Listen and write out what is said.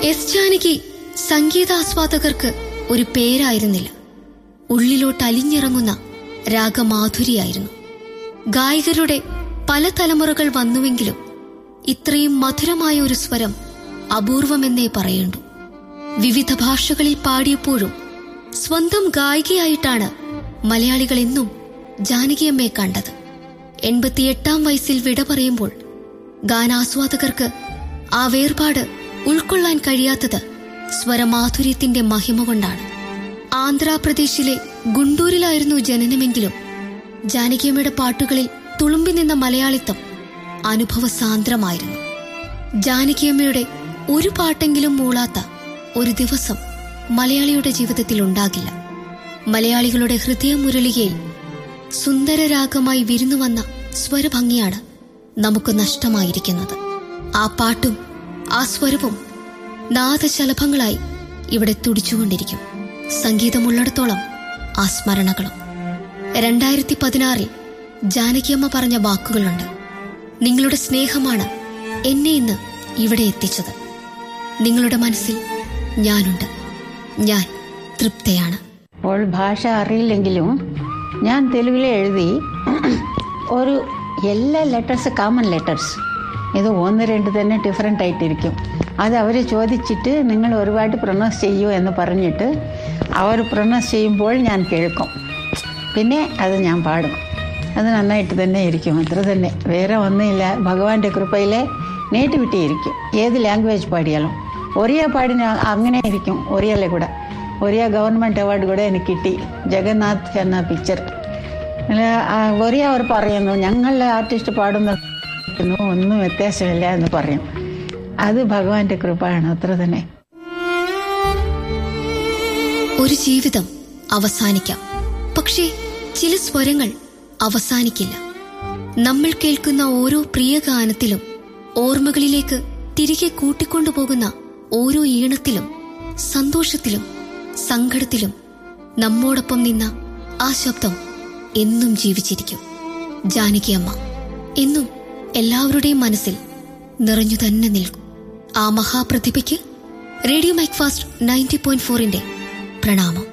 S Janaki സംഗീതാസ്വാദകർക്ക് ഒരു പേരായിരുന്നില്ല, ഉള്ളിലോട്ട് അലിഞ്ഞിറങ്ങുന്ന രാഗമാധുരിയായിരുന്നു. ഗായകരുടെ പല തലമുറകൾ വന്നുവെങ്കിലും ഇത്രയും മധുരമായ ഒരു സ്വരം അപൂർവമെന്നേ പറയേണ്ടു. വിവിധ ഭാഷകളിൽ പാടിയപ്പോഴും സ്വന്തം ഗായികയായിട്ടാണ് മലയാളികൾ എന്നും ജാനകിയമ്മയെ കണ്ടത്. 88-ാം വയസ്സിൽ വിട പറയുമ്പോൾ ഗാനാസ്വാദകർക്ക് ആ വേർപാട് ഉൾക്കൊള്ളാൻ കഴിയാത്തത് സ്വരമാധുര്യത്തിന്റെ മഹിമ കൊണ്ടാണ്. ആന്ധ്രാപ്രദേശിലെ ഗുണ്ടൂരിലായിരുന്നു ജനനമെങ്കിലും ജാനകിയമ്മയുടെ പാട്ടുകളിൽ തുളുമ്പി നിന്ന മലയാളിത്തം അനുഭവസാന്ദ്രമായിരുന്നു. ജാനകിയമ്മയുടെ ഒരു പാട്ടെങ്കിലും മൂളാത്ത ഒരു ദിവസം മലയാളിയുടെ ജീവിതത്തിൽ ഉണ്ടാകില്ല. മലയാളികളുടെ ഹൃദയമുരളികയിൽ സുന്ദരരാഗമായി വിരുന്നു വന്ന സ്വരഭംഗിയാണ് നമുക്ക് നഷ്ടമായിരിക്കുന്നത്. ആ പാട്ടും ആ സ്വരവും നാദശലഭങ്ങളായി ഇവിടെ തുടിച്ചുകൊണ്ടിരിക്കും. സംഗീതമുള്ളിടത്തോളം ആ സ്മരണകളും. 2016 ജാനകിയമ്മ പറഞ്ഞ വാക്കുകളുണ്ട്: നിങ്ങളുടെ സ്നേഹമാണ് എന്നെ ഇന്ന് ഇവിടെ എത്തിച്ചത്. നിങ്ങളുടെ മനസ്സിൽ ഞാനുണ്ട്, ഞാൻ തൃപ്തയാണ്. അപ്പോൾ ഭാഷ അറിയില്ലെങ്കിലും ഞാൻ തെലുങ്കിലെ എഴുതി ഒരു എല്ലാ ലെറ്റേഴ്സ് കോമൺ ലെറ്റേഴ്സ്, ഇത് 1-2 തന്നെ ഡിഫറെൻ്റ് ആയിട്ടിരിക്കും. അത് അവർ ചോദിച്ചിട്ട് നിങ്ങൾ ഒരുപാട് പ്രൊനൗൺസ് ചെയ്യൂ എന്ന് പറഞ്ഞിട്ട് അവർ പ്രൊനൗൺസ് ചെയ്യുമ്പോൾ ഞാൻ കേൾക്കും. പിന്നെ അത് ഞാൻ പാടും. അത് നന്നായിട്ട് തന്നെ ഇരിക്കും. അത്ര തന്നെ, വേറെ ഒന്നുമില്ല. ഭഗവാന്റെ കൃപയിലെ നേറ്റിവിറ്റി ഇരിക്കും. ഏത് ലാംഗ്വേജ് പാടിയാലും ഒറിയ പാടിന അങ്ങനെ ഇരിക്കും. ഒറിയയിലെ കൂടെ ഒറിയ ഗവൺമെൻറ് അവാർഡ് കൂടെ എനിക്ക് കിട്ടി. ജഗന്നാഥ് എന്ന പിക്ചർ. ഒറിയ അവർ പറയുന്നു ഞങ്ങളുടെ ആർട്ടിസ്റ്റ് പാടുന്ന ഒന്നും വ്യത്യാസമില്ല എന്ന് പറയും. അത് ഭഗവാന്റെ കൃപയാണ്. അത്ര തന്നെ. ഒരു ജീവിതം അവസാനിക്കാം, പക്ഷേ ചില സ്വരങ്ങൾ അവസാനിക്കില്ല. നമ്മൾ കേൾക്കുന്ന ഓരോ പ്രിയ ഗാനത്തിലും, ഓർമ്മകളിലേക്ക് തിരികെ കൂട്ടിക്കൊണ്ടുപോകുന്ന ഓരോ ഈണത്തിലും, സന്തോഷത്തിലും സങ്കടത്തിലും നമ്മോടൊപ്പം നിന്ന ആ ശബ്ദം എന്നും ജീവിച്ചിരിക്കും. ജാനകിയമ്മ എന്നും എല്ലാവരുടെയും മനസ്സിൽ നിറഞ്ഞു തന്നെ നിൽക്കും. ആ മഹാപ്രതിഭയ്ക്ക് റേഡിയോ മൈക്ക് ഫാസ്റ്റ് 90.4 പ്രണാമം.